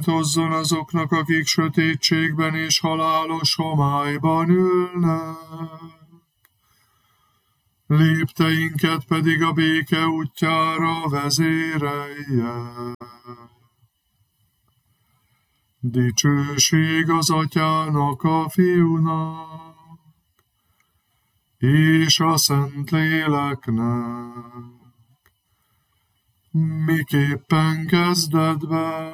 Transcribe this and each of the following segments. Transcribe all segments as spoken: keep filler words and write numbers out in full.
változzon azoknak, akik sötétségben és halálos homályban ülnek. Lépteinket pedig a béke útjára vezérelje. Dicsőség az Atyának, a Fiúnak, és a Szentléleknek, miképpen kezdetben,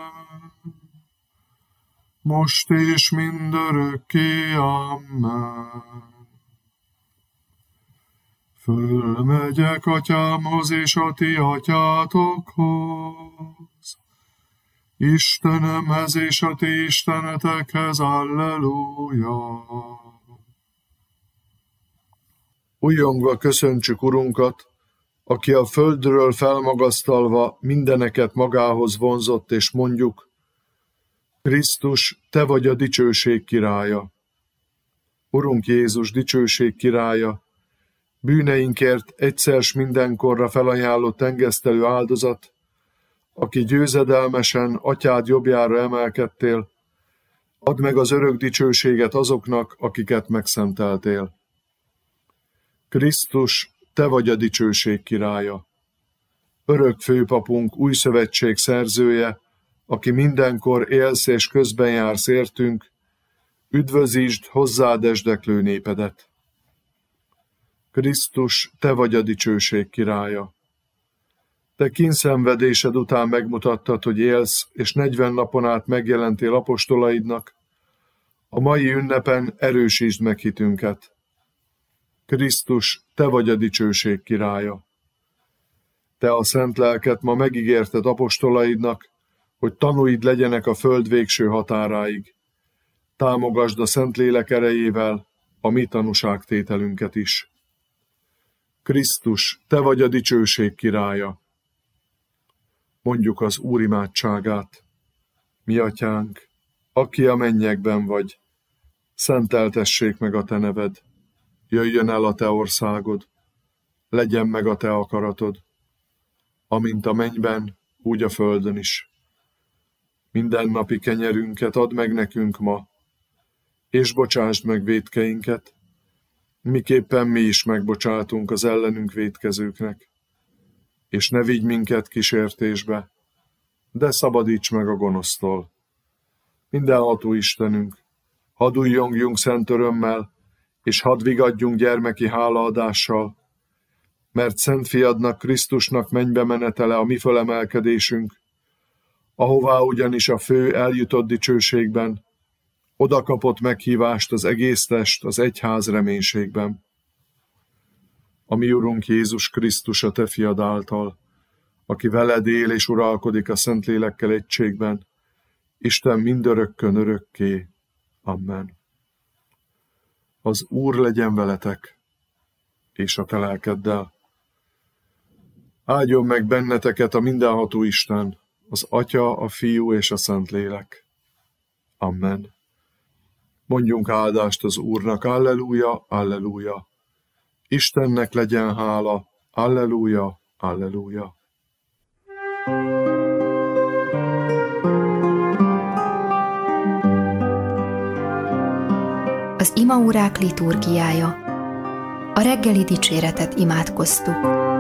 most és mindörökké. Amen. Fölmegyek Atyámhoz és a ti atyátokhoz, Istenemhez és a ti istenetekhez. Alleluja! Újjongva köszöntsük Urunkat, aki a földről felmagasztalva mindeneket magához vonzott, és mondjuk: Krisztus, te vagy a dicsőség királya. Urunk Jézus, dicsőség királya, bűneinkért egyszer s mindenkorra felajánlott engesztelő áldozat, aki győzedelmesen Atyád jobbjára emelkedtél, add meg az örök dicsőséget azoknak, akiket megszenteltél. Krisztus, te vagy a dicsőség királya. Örök főpapunk, új szövetség szerzője, aki mindenkor élsz és közben jársz értünk, üdvözítsd hozzád esdeklő népedet. Krisztus, te vagy a dicsőség királya. Te kínszenvedésed után megmutattad, hogy élsz, és negyven napon át megjelentél apostolaidnak. A mai ünnepen erősítsd meg hitünket. Krisztus, te vagy a dicsőség királya. Te a szent lelket ma megígérted apostolaidnak, hogy tanúid legyenek a föld végső határáig. Támogasd a Szentlélek erejével a mi tanúságtételünket is. Krisztus, te vagy a dicsőség királya. Mondjuk az Úr imádságát. Mi atyánk, aki a mennyekben vagy, szenteltessék meg a te neved. Jöjjön el a te országod, legyen meg a te akaratod, amint a mennyben, úgy a földön is. Mindennapi kenyerünket add meg nekünk ma, és bocsásd meg vétkeinket, miképpen mi is megbocsátunk az ellenünk vétkezőknek. És ne vigy minket kísértésbe, de szabadíts meg a gonosztól. Mindenható Istenünk, hadd újjongjunk szent örömmel, és hadd vigadjunk gyermeki hálaadással, mert Szent Fiadnak, Krisztusnak mennybe menetele a mi fölemelkedésünk, ahová ugyanis a fő eljutott dicsőségben, oda kapott meghívást az egész test az egyház reménységben. A mi Urunk Jézus Krisztus a te fiad által, aki veled él és uralkodik a Szentlélekkel egységben, Isten mindörökkön örökké. Amen. Az Úr legyen veletek, és a te lelkeddel. Áldjon meg benneteket a mindenható Isten, az Atya, a Fiú és a Szentlélek. Amen. Mondjunk áldást az Úrnak, alleluja, alleluja. Istennek legyen hála, alleluja, alleluja. Az imaórák liturgiája. A reggeli dicséretet imádkoztuk.